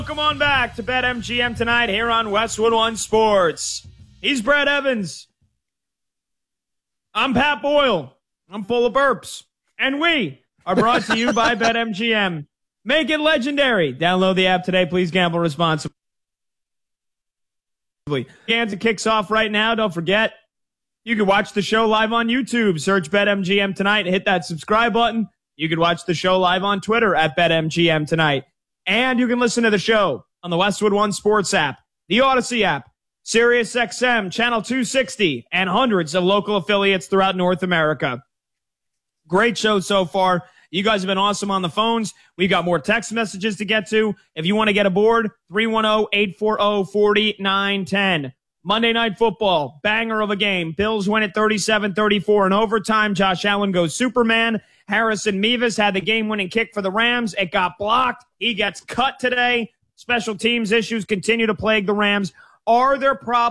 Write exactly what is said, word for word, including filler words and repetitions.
Welcome on back to BetMGM tonight here on Westwood One Sports. He's Brad Evans. I'm Pat Boyle. I'm full of burps. And we are brought to you by BetMGM. Make it legendary. Download the app today. Please gamble responsibly. Kansas kicks off right now. Don't forget, you can watch the show live on YouTube. Search BetMGM tonight. Hit that subscribe button. You can watch the show live on Twitter at BetMGM tonight. And you can listen to the show on the Westwood One Sports app, the Odyssey app, Sirius X M, Channel two sixty, and hundreds of local affiliates throughout North America. Great show so far. You guys have been awesome on the phones. We've got more text messages to get to. If you want to get aboard, three one zero, eight four zero, four nine one zero. Monday Night Football, banger of a game. Bills win it thirty-seven thirty-four in overtime. Josh Allen goes Superman. Harrison Mevis had the game-winning kick for the Rams. It got blocked. He gets cut today. Special teams issues continue to plague the Rams. Are there problems?